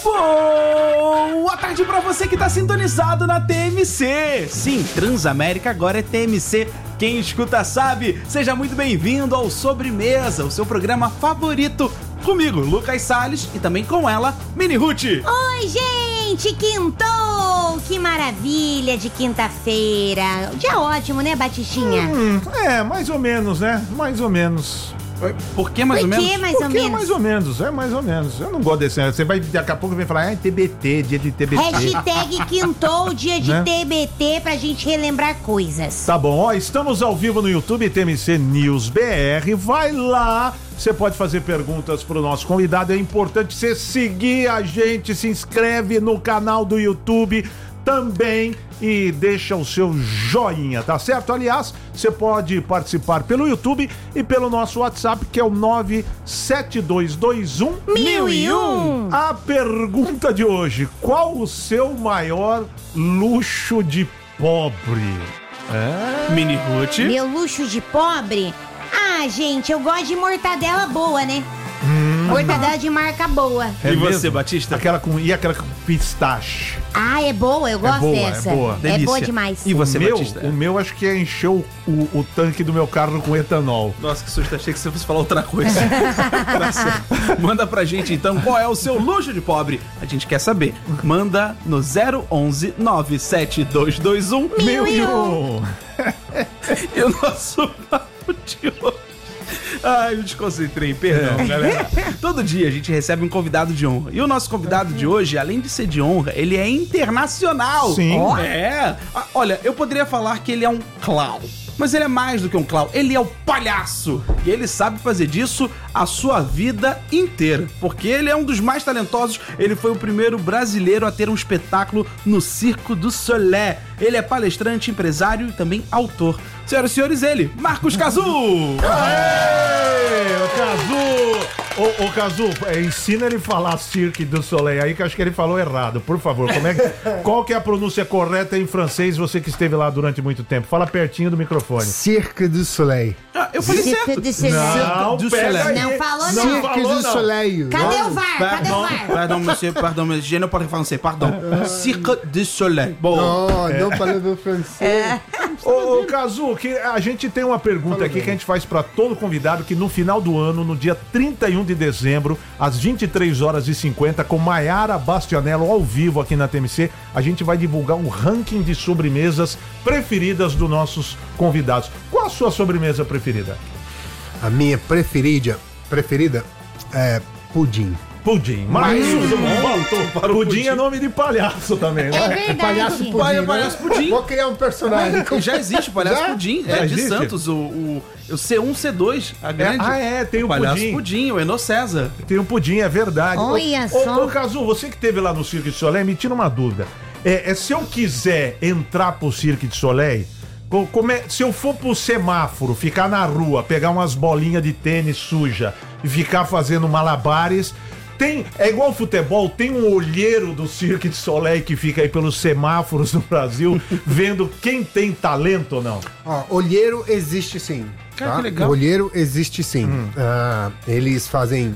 Boa tarde pra você que tá sintonizado na TMC. Sim, Transamérica agora é TMC. Quem escuta sabe. Seja muito bem-vindo ao Sobremesa, o seu programa favorito. Comigo, Lucas Salles, e também com ela, Mini Ruth. Oi, gente! Quintou! Que maravilha de quinta-feira. Dia ótimo, né, Batistinha? Mais ou menos, né? Mais ou menos. Por que mais ou menos? Por que mais ou menos? Mais ou menos, é mais ou menos. Eu não gosto desse. Você vai, daqui a pouco vem falar, TBT, dia de TBT. Hashtag quintou, dia de Né? TBT, pra gente relembrar coisas. Tá bom, ó, estamos ao vivo no YouTube, TMC News BR. Vai lá, você pode fazer perguntas pro nosso convidado. É importante você seguir a gente, se inscreve no canal do YouTube também e deixa o seu joinha, tá certo? Aliás, você pode participar pelo YouTube e pelo nosso WhatsApp, que é o 97221-1001. A pergunta de hoje: qual o seu maior luxo de pobre? Mini Ruth. Meu luxo de pobre? Ah, gente, eu gosto de mortadela boa, né? Mortadela de marca boa. E você, mesmo? Batista? Aquela com pistache. Ah, é boa, eu gosto boa, dessa. é boa. É Delícia. boa demais. E você, Batista? O meu acho que é encher o tanque do meu carro com etanol. Nossa, que susto, achei que você fosse falar outra coisa. Tá certo. Manda pra gente então qual é o seu luxo de pobre. A gente quer saber. Manda no 011 97221 1001. E o nosso papo de hoje. Ai, eu desconcentrei, perdão, galera. Todo dia a gente recebe um convidado de honra. E o nosso convidado de hoje, além de ser de honra, ele é internacional. Sim. É. Olha, eu poderia falar que ele é um clown. Mas ele é mais do que um clown, ele é o palhaço. E ele sabe fazer disso a sua vida inteira. Porque ele é um dos mais talentosos. Ele foi o primeiro brasileiro a ter um espetáculo no Cirque du Soleil. Ele é palestrante, empresário e também autor. Senhoras e senhores, ele, Marcos Cazu! Aê, o Cazu! Ô Cazu, ensina ele a falar Cirque du Soleil aí, que eu acho que ele falou errado, por favor. Qual que é a pronúncia correta em francês, você que esteve lá durante muito tempo? Fala pertinho do microfone. Cirque du Soleil. Ah, eu falei Cirque certo. du Soleil. Não, du pega Soleil. aí. Não falou, não. Cirque falou, du não. Soleil. Cadê o VAR? Cadê o VAR? Pardon, monsieur, je ne parle pas français, pardon. Cirque du Soleil. Bom, Não falando francês. Ô Cazu, que a gente tem uma pergunta aqui que a gente faz pra todo convidado, que no final do ano, no dia 31 de dezembro, às 23h50, com Maiara Bastianello ao vivo aqui na TMC, a gente vai divulgar um ranking de sobremesas preferidas dos nossos convidados. Qual a sua sobremesa preferida? A minha preferida é pudim. Pudim. Mais um ponto para o pudim. É nome de palhaço também, É né? verdade. Palhaço pudim. Palhaço pudim. Vou criar um personagem. Já existe o Palhaço Já? Pudim, Já de existe? Santos, o C1, C2, a grande. Tem o Palhaço pudim. Pudim, o Enô César. Tem um pudim, é verdade. Olha só. Ô, Cazu, você que esteve lá no Cirque du Soleil, me tira uma dúvida. Se eu quiser entrar pro Cirque du Soleil, se eu for pro semáforo, ficar na rua, pegar umas bolinhas de tênis suja e ficar fazendo malabares... É igual futebol, tem um olheiro do Cirque du Soleil que fica aí pelos semáforos do Brasil, vendo quem tem talento ou não. Ó, olheiro existe sim. Cara, tá? que legal. Olheiro existe sim. Eles fazem